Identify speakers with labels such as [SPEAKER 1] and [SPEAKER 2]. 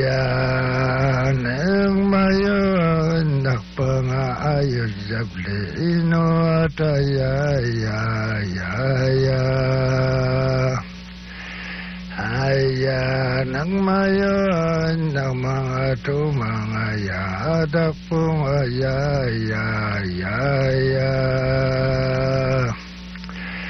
[SPEAKER 1] neng mayo nak pengayu jable ino ataya ya aya nang mayo nang mga tumangaya dak pung ya